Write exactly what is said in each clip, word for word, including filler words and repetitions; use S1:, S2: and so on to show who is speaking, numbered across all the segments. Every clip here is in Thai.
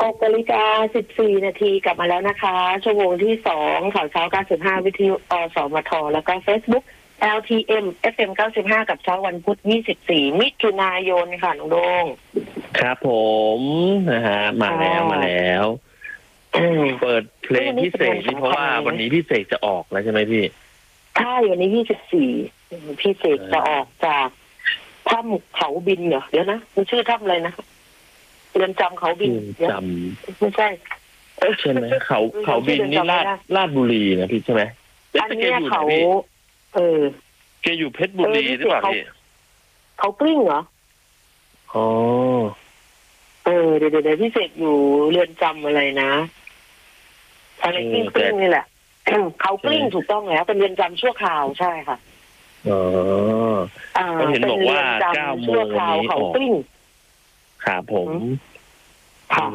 S1: กนาฬิกาสิบสี่นาทีกลับมาแล้วนะคะชั่วโมงที่สองข่าวเช้าเก้าสิบห้าวิทยุอสมทแล้วก็ Facebook แอล ที เอ็ม เอฟ เอ็ม เก้าสิบห้ากับเช้าวันพุธยี่สิบสี่มิถุนายนค่ะน้องโดง
S2: ครับผมนะฮะมาแล้วมาแล้วเปิดเพลงพิเศษนี่เพราะว่าวันนี้พี่เสกจะออกแล้วใช่ไหมพี่
S1: ใช่วันนี้ยี่สิบสี่พี่เสกจะออกจากถ้ำเขาบินเหรอเดี๋ยวนะมันชื่อถ้ำอะไรนะเรือนจำเขาบิน
S2: จ
S1: ำไม่ใช่
S2: ใช่ไหมเขาเขาบินนี่ลาดลาดบุรีนะพี่ใช่ไหม
S1: อันนี้เขาเออ
S2: แกอยู่เพชรบุรีหรือเปล่าพี่
S1: เขากลิ้งเหรอ
S2: อ๋อ
S1: เออเดี๋ยวเดี๋ยวพี่เสกอยู่เรือนจำอะไรนะอะไรกลิ้งกลิ้งนี่แหละเขากลิ้งถูกต้องแล้วเป็นเรือนจำชั่วคราวใช่ค่ะ
S2: อ๋อก็เห็นบอกว่าเก้าโมงวันนี้
S1: เขากลิ้ง
S2: ครับผม
S1: ค่ะ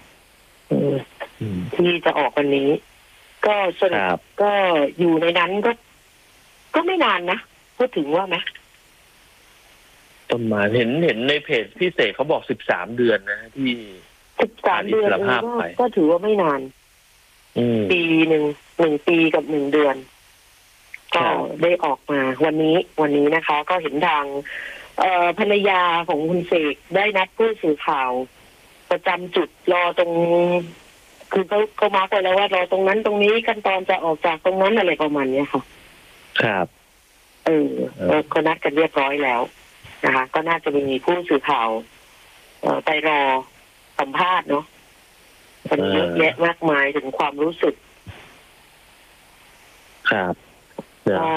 S1: ที่จะออกวันนี้ก็สรุปก็อยู่ในนั้นก็ก็ไม่นานนะพูดถึงว่าไหม
S2: ประมาณเห็นเห็นในเพจพี่เสกเขาบอกสิบสามเดือนนะที่
S1: สิบสามเดือนก็ถือว่าไม่นานปีหนึ่งหนึ่งปีกับหนึ่งเดือนก็ได้ออกมาวันนี้วันนี้นะคะก็เห็นทางเอ่อภรรยาของคุณเสกได้นัดผู้สื่อข่าวประจำจุดรอตรงคือเขาเขามาร์คไว้แล้วว่ารอตรงนั้นตรงนี้ขั้นตอนจะออกจากตรงนั้นอะไรประมาณนี้ค่ะ
S2: ครับ
S1: เออก็นัดกันเรียบร้อยแล้วนะคะก็น่าจะมีผู้สื่อข่าวเอ่อไปรอสัมภาษณ์เนาะมันเยอะแยะมากมายถึงความรู้สึก
S2: ครับ
S1: ว่า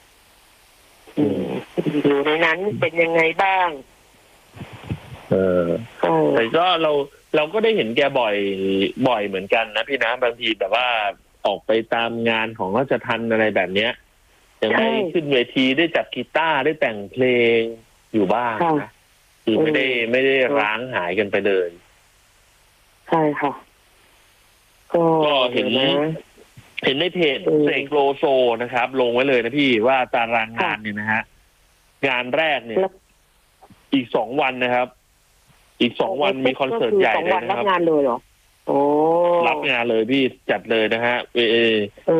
S1: อยู่ในนั้นเป็นยังไงบ้าง
S2: เออแต่ก็เราเราก็ได้เห็นแกบ่อยบ่อยเหมือนกันนะพี่นะบางทีแบบว่าออกไปตามงานของราชทัณฑ์อะไรแบบเนี้ยยังได้ขึ้นเวทีได้จับกีตาร์ได้แต่งเพลงอยู่บ้างนะคือไม่ได้ไม่ได้ร้างหายกันไปเลย
S1: ใช่ค่ะ
S2: ก็เห็นเห็นในเพจเสกโลโซนะครับลงไว้เลยนะพี่ว่าตารางงานเนี่ยนะฮะงานแรกเนี่ยอีกสองวันนะครับอีกสองวันมีคอนเสิร์ตใหญ่เลยนะครับ
S1: รับงานเลยเหรอโอ้
S2: รับงานเลยพี่จัดเลยนะฮะเอเอ